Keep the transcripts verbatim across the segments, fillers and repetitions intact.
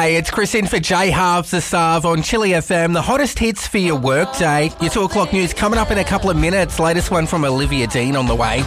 Hey, it's Chris in for J Halves the Sav on Chili F M. The hottest hits for your workday. Your two o'clock news coming up in a couple of minutes. Latest one from Olivia Dean on the way.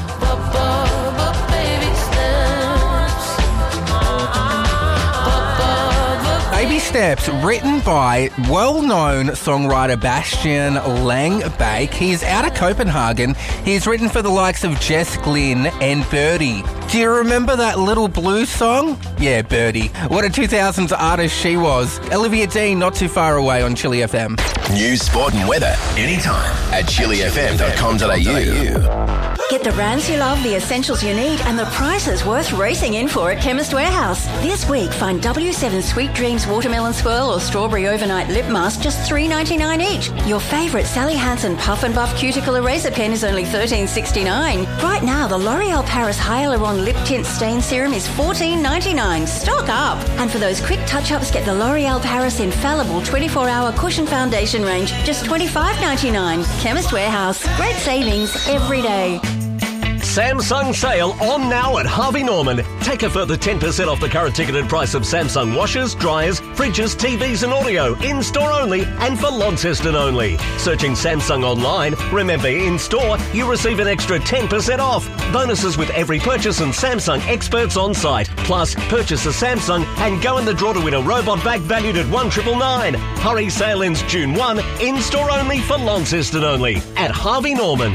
Baby Steps, written by well-known songwriter Bastian Langbake. He's out of Copenhagen. He's written for the likes of Jess Glynn and Birdie. Do you remember that little blues song? Yeah, Birdie. What a two thousands artist she was. Olivia Dean, not too far away on Chili F M. News, sport and weather anytime at chili f m dot com dot a u. Get the brands you love, the essentials you need, and the prices worth racing in for at Chemist Warehouse. This week, find W seven Sweet Dreams Watermelon Swirl or Strawberry Overnight Lip Mask just three dollars and ninety-nine cents each. Your favourite Sally Hansen Puff and Buff Cuticle Eraser Pen is only thirteen dollars and sixty-nine cents. Right now, the L'Oreal Paris Hyaluron Lip Tint Stain Serum is fourteen dollars and ninety-nine cents. Stock up! And for those quick touch-ups, get the L'Oreal Paris Infallible twenty-four hour Cushion Foundation range, just twenty-five dollars and ninety-nine cents. Chemist Warehouse. Great savings every day. Samsung sale on now at Harvey Norman. Take a further ten percent off the current ticketed price of Samsung washers, dryers, fridges, T Vs and audio. In-store only and for Launceston only. Searching Samsung online. Remember, in-store, you receive an extra ten percent off. Bonuses with every purchase and Samsung experts on site. Plus, purchase a Samsung and go in the draw to win a robot bag valued at one triple nine. Hurry, sale ends June first. In-store only for Launceston only. At Harvey Norman.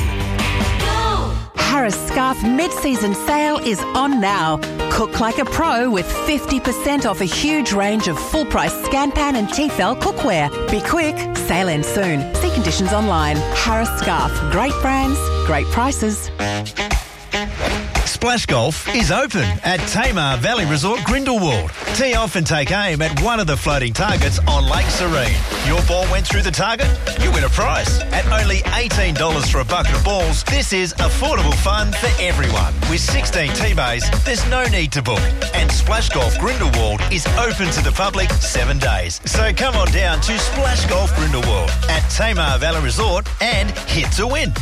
Harris Scarf mid-season sale is on now. Cook like a pro with fifty percent off a huge range of full-price Scanpan and Tefal cookware. Be quick, sale ends soon. See conditions online. Harris Scarf, great brands, great prices. Splash Golf is open at Tamar Valley Resort Grindelwald. Tee off and take aim at one of the floating targets on Lake Serene. Your ball went through the target, you win a prize. At only eighteen dollars for a bucket of balls, this is affordable fun for everyone. With sixteen tee bays, there's no need to book. And Splash Golf Grindelwald is open to the public seven days. So come on down to Splash Golf Grindelwald at Tamar Valley Resort and hit to win.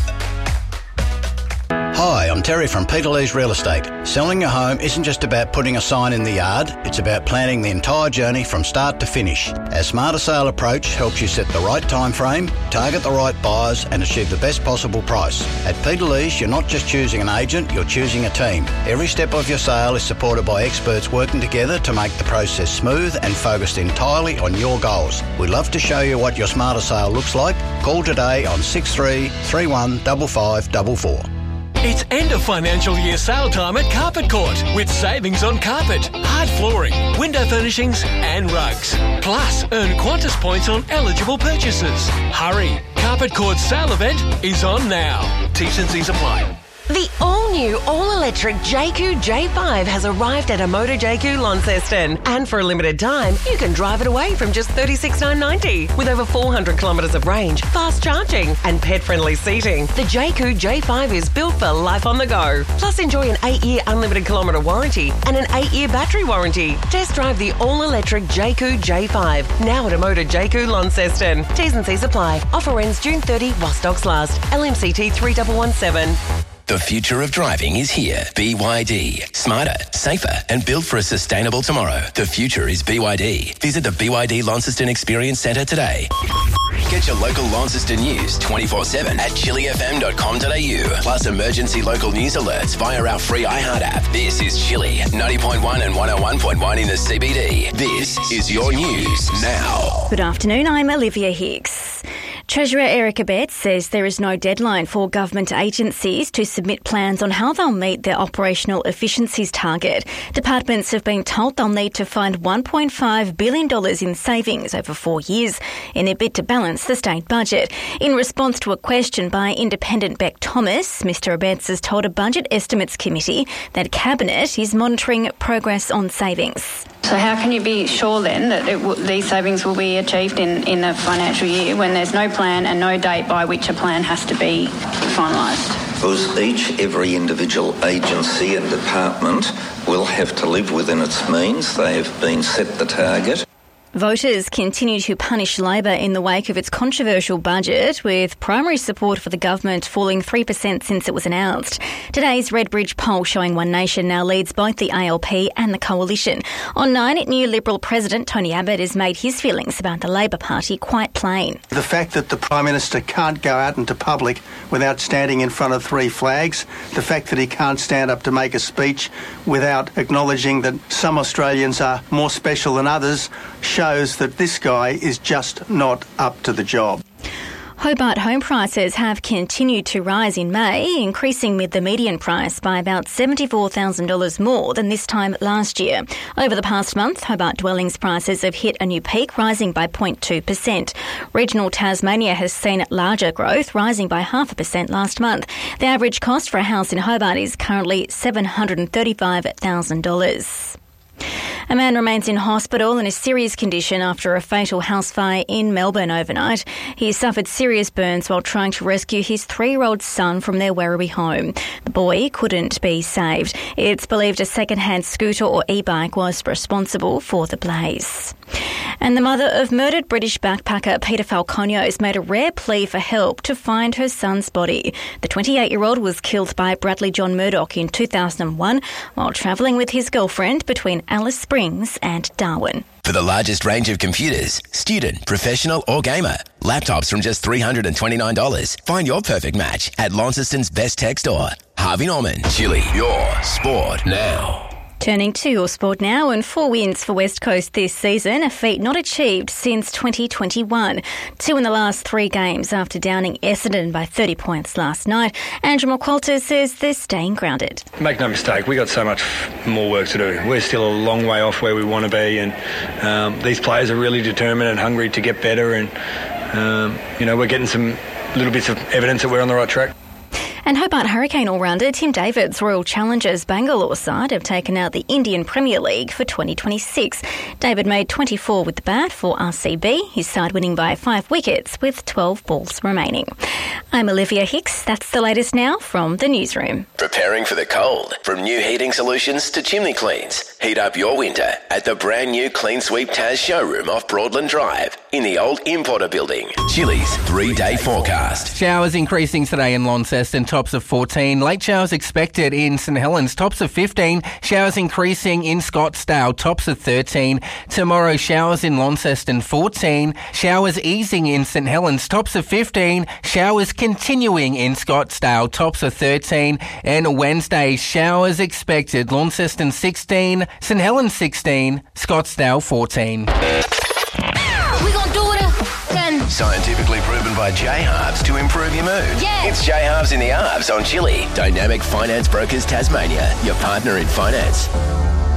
Hi, I'm Terry from Peter Lee's Real Estate. Selling your home isn't just about putting a sign in the yard, it's about planning the entire journey from start to finish. Our Smarter Sale approach helps you set the right time frame, target the right buyers and achieve the best possible price. At Peter Lee's, you're not just choosing an agent, you're choosing a team. Every step of your sale is supported by experts working together to make the process smooth and focused entirely on your goals. We'd love to show you what your Smarter Sale looks like. Call today on six three three one five five four four. It's end of financial year sale time at Carpet Court with savings on carpet, hard flooring, window furnishings and rugs. Plus, earn Qantas points on eligible purchases. Hurry, Carpet Court's sale event is on now. T's and C's apply. The all-new, all-electric J Q J five has arrived at Amoda J Q Launceston. And for a limited time, you can drive it away from just thirty-six thousand nine hundred ninety. With over four hundred kilometres of range, fast charging and pet-friendly seating, the J Q J five is built for life on the go. Plus, enjoy an eight-year unlimited kilometre warranty and an eight-year battery warranty. Test drive the all-electric J Q J five, now at Amoda J Q Launceston. T's and C's apply. Offer ends June thirtieth while stocks last. L M C T three one one seven. The future of driving is here. B Y D. Smarter, safer and built for a sustainable tomorrow. The future is B Y D. Visit the B Y D Launceston Experience Centre today. Get your local Launceston news twenty-four seven at chili f m dot com dot a u. Plus emergency local news alerts via our free iHeart app. This is Chili, ninety point one and one oh one point one in the C B D. This is your news now. Good afternoon, I'm Olivia Hicks. Treasurer Eric Abetz says there is no deadline for government agencies to submit plans on how they'll meet their operational efficiencies target. Departments have been told they'll need to find one point five billion dollars in savings over four years in their bid to balance the state budget. In response to a question by independent Beck Thomas, Mr Abetz has told a Budget Estimates Committee that Cabinet is monitoring progress on savings. So how can you be sure then that it w- these savings will be achieved in, in the financial year when there's no plan and no date by which a plan has to be finalised? Because each, every individual agency and department will have to live within its means. They have been set the target. Voters continue to punish Labor in the wake of its controversial budget, with primary support for the government falling three percent since it was announced. Today's Redbridge poll showing One Nation now leads both the A L P and the Coalition. On Nine, new Liberal President Tony Abbott has made his feelings about the Labor Party quite plain. The fact that the Prime Minister can't go out into public without standing in front of three flags, the fact that he can't stand up to make a speech without acknowledging that some Australians are more special than others, shows that this guy is just not up to the job. Hobart home prices have continued to rise in May, increasing with the median price by about seventy-four thousand dollars more than this time last year. Over the past month, Hobart dwellings prices have hit a new peak, rising by zero point two percent. Regional Tasmania has seen larger growth, rising by half a percent last month. The average cost for a house in Hobart is currently seven hundred thirty-five thousand dollars. A man remains in hospital in a serious condition after a fatal house fire in Melbourne overnight. He suffered serious burns while trying to rescue his three-year-old son from their Werribee home. The boy couldn't be saved. It's believed a second-hand scooter or e-bike was responsible for the blaze. And the mother of murdered British backpacker Peter Falconio has made a rare plea for help to find her son's body. The twenty-eight-year-old was killed by Bradley John Murdoch in two thousand one while travelling with his girlfriend between Alice Springs and Darwin. For the largest range of computers, student, professional or gamer, laptops from just three hundred twenty-nine dollars. Find your perfect match at Launceston's Best Tech Store. Harvey Norman, Chili, your sport now. Turning to your sport now, and four wins for West Coast this season, a feat not achieved since twenty twenty-one. Two in the last three games after downing Essendon by thirty points last night. Andrew McQualter says they're staying grounded. Make no mistake, we got so much more work to do. We're still a long way off where we want to be, and um, these players are really determined and hungry to get better, and um, you know, we're getting some little bits of evidence that we're on the right track. And Hobart Hurricane all-rounder Tim David's Royal Challengers Bangalore side have taken out the Indian Premier League for twenty twenty-six. David made twenty-four with the bat for R C B, his side winning by five wickets with twelve balls remaining. I'm Olivia Hicks. That's the latest now from the newsroom. Preparing for the cold. From new heating solutions to chimney cleans. Heat up your winter at the brand new Clean Sweep Taz showroom off Broadland Drive in the old Importer building. Chili's three-day forecast. Showers increasing today in Launceston, tops of fourteen. Late showers expected in St Helens, tops of fifteen. Showers increasing in Scottsdale, tops of thirteen. Tomorrow, showers in Launceston, fourteen. Showers easing in St Helens, tops of fifteen. Showers continuing in Scottsdale, tops of thirteen. And Wednesday, showers expected. Launceston, sixteen. St Helens, sixteen. Scottsdale, fourteen. We gonna do it again. Scientifically proven by J-Halves to improve your mood. Yeah. It's J-Halves in the Halves on Chili. Dynamic Finance Brokers Tasmania, your partner in finance.